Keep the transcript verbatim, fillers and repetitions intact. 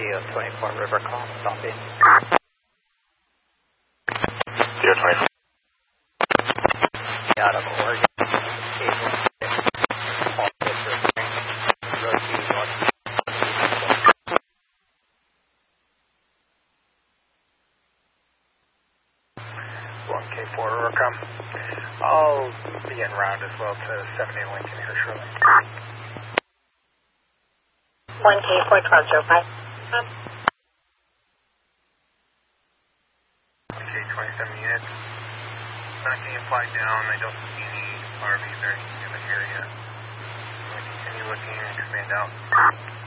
Geo twenty-four River Call, stop in. Geo twenty-four. Out of Oregon, eight one six, all Fisher Spring, Road B, North. one K four River Call. I'll be en route as well to seventy Lincoln here shortly. one K four twelve zero five. one K twenty-seven units. Backing and fly down. I don't see any R Vs or anything in the area. I'm going to continue looking and expand out.